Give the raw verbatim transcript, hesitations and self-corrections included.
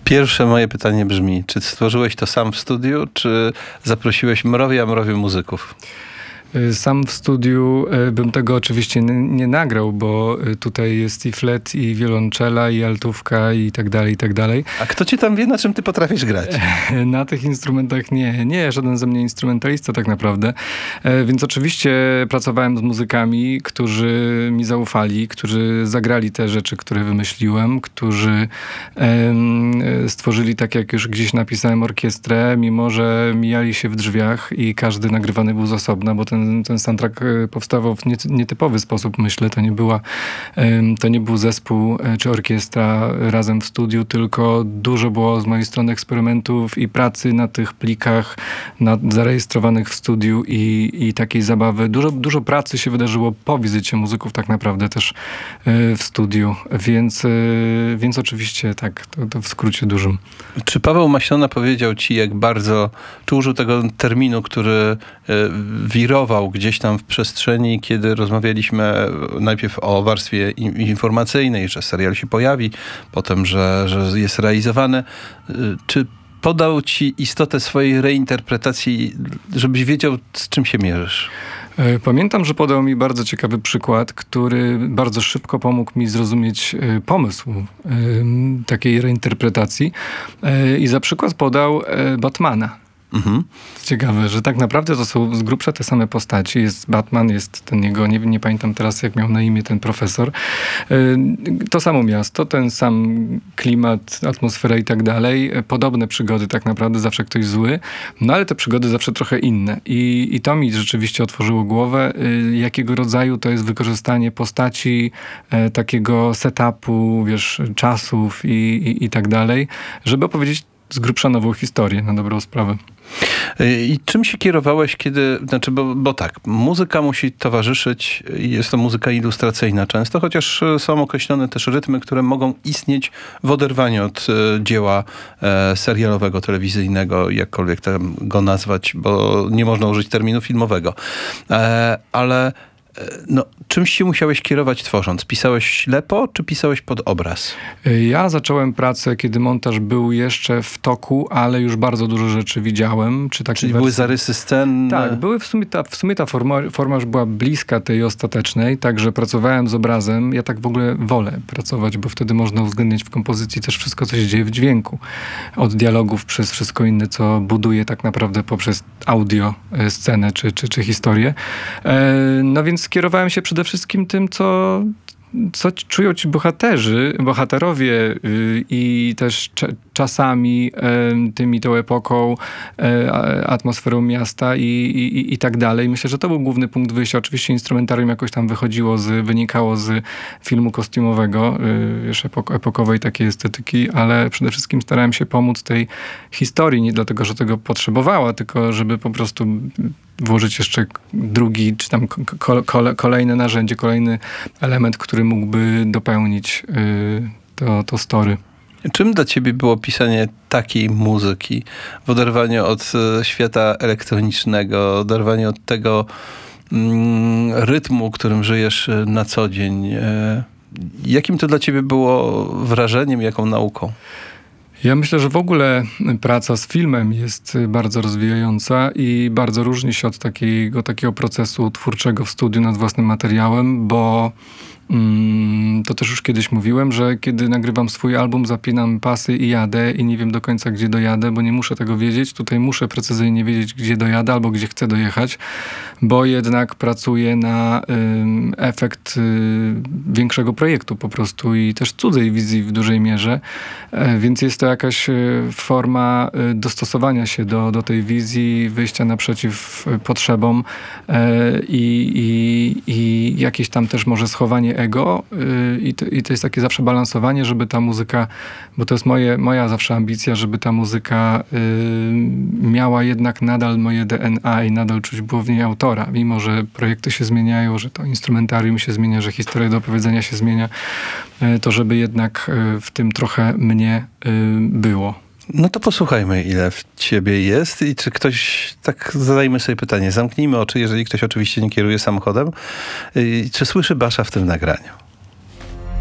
Pierwsze moje pytanie brzmi, czy stworzyłeś to sam w studiu, czy zaprosiłeś mrowie, a mrowie muzyków? Sam w studiu bym tego oczywiście nie nagrał, bo tutaj jest i flet, i wiolonczela, i altówka, i tak dalej, i tak dalej. A kto ci tam wie, na czym ty potrafisz grać? Na tych instrumentach nie. Nie, żaden ze mnie instrumentalista tak naprawdę. Więc oczywiście pracowałem z muzykami, którzy mi zaufali, którzy zagrali te rzeczy, które wymyśliłem, którzy stworzyli, tak jak już gdzieś napisałem, orkiestrę, mimo że mijali się w drzwiach i każdy nagrywany był z osobna, bo ten Ten, ten soundtrack powstawał w nietypowy sposób, myślę. To nie była, to nie był zespół czy orkiestra razem w studiu, tylko dużo było z mojej strony eksperymentów i pracy na tych plikach na, zarejestrowanych w studiu i, i takiej zabawy. Dużo, dużo pracy się wydarzyło po wizycie muzyków tak naprawdę też w studiu, więc, więc oczywiście tak, to, to w skrócie dużym. Czy Paweł Maślona powiedział ci, jak bardzo, czy użył tego terminu, który wirował gdzieś tam w przestrzeni, kiedy rozmawialiśmy najpierw o warstwie informacyjnej, że serial się pojawi, potem, że, że jest realizowany. Czy podał ci istotę swojej reinterpretacji, żebyś wiedział, z czym się mierzysz? Pamiętam, że podał mi bardzo ciekawy przykład, który bardzo szybko pomógł mi zrozumieć pomysł takiej reinterpretacji. I za przykład podał Batmana. Mhm. Ciekawe, że tak naprawdę to są z grubsza te same postaci. Jest Batman, jest ten jego, nie, nie pamiętam teraz jak miał na imię ten profesor. To samo miasto, ten sam klimat, atmosfera i tak dalej. Podobne przygody tak naprawdę, zawsze ktoś zły. No ale te przygody zawsze trochę inne. I, i to mi rzeczywiście otworzyło głowę, jakiego rodzaju to jest wykorzystanie postaci, takiego setupu, wiesz, czasów i, i, i tak dalej, żeby opowiedzieć z grubsza nową historię, na dobrą sprawę. I czym się kierowałeś, kiedy, znaczy, bo, bo tak, muzyka musi towarzyszyć, jest to muzyka ilustracyjna często, chociaż są określone też rytmy, które mogą istnieć w oderwaniu od e, dzieła e, serialowego, telewizyjnego, jakkolwiek tam go nazwać, bo nie można użyć terminu filmowego. E, ale no, czymś się musiałeś kierować tworząc? Pisałeś ślepo, czy pisałeś pod obraz? Ja zacząłem pracę, kiedy montaż był jeszcze w toku, ale już bardzo dużo rzeczy widziałem. Czy takie Czyli wersje... były zarysy scen? Tak, były w sumie ta, w sumie ta forma, forma już była bliska tej ostatecznej, także pracowałem z obrazem. Ja tak w ogóle wolę pracować, bo wtedy można uwzględniać w kompozycji też wszystko, co się dzieje w dźwięku. Od dialogów przez wszystko inne, co buduje tak naprawdę poprzez audio scenę czy, czy, czy historię. No więc skierowałem się przede wszystkim tym, co, co czują ci bohaterzy, bohaterowie yy, i też cze, czasami yy, tymi tą epoką, yy, atmosferą miasta i, i, i tak dalej. Myślę, że to był główny punkt wyjścia. Oczywiście instrumentarium jakoś tam wychodziło, z, wynikało z filmu kostiumowego, yy, wiesz, epok, epokowej takiej estetyki, ale przede wszystkim starałem się pomóc tej historii, nie dlatego, że tego potrzebowała, tylko żeby po prostu włożyć jeszcze drugi, czy tam ko- ko- kolejne narzędzie, kolejny element, który mógłby dopełnić yy, to, to story. Czym dla ciebie było pisanie takiej muzyki w oderwaniu od e, świata elektronicznego, oderwaniu od tego mm, rytmu, którym żyjesz na co dzień? E, jakim to dla ciebie było wrażeniem, jaką nauką? Ja myślę, że w ogóle praca z filmem jest bardzo rozwijająca i bardzo różni się od takiego, takiego procesu twórczego w studiu nad własnym materiałem, bo mm, to też już kiedyś mówiłem, że kiedy nagrywam swój album, zapinam pasy i jadę i nie wiem do końca, gdzie dojadę, bo nie muszę tego wiedzieć. Tutaj muszę precyzyjnie wiedzieć, gdzie dojadę albo gdzie chcę dojechać, bo jednak pracuję na y, efekt y, większego projektu po prostu i też cudzej wizji w dużej mierze, y, więc jest to jakaś y, forma y, dostosowania się do, do tej wizji, wyjścia naprzeciw y, potrzebom y, i, i jakieś tam też może schowanie ego y, i, to, i to jest takie zawsze balansowanie, żeby ta muzyka, bo to jest moje, moja zawsze ambicja, żeby ta muzyka y, miała jednak nadal moje D N A i nadal czuć było w niej autora, mimo że projekty się zmieniają, że to instrumentarium się zmienia, że historia do opowiedzenia się zmienia, y, to żeby jednak y, w tym trochę mnie y, było. No to posłuchajmy, ile w ciebie jest i czy ktoś, tak zadajmy sobie pytanie, zamknijmy oczy, jeżeli ktoś oczywiście nie kieruje samochodem, y, czy słyszy Basza w tym nagraniu?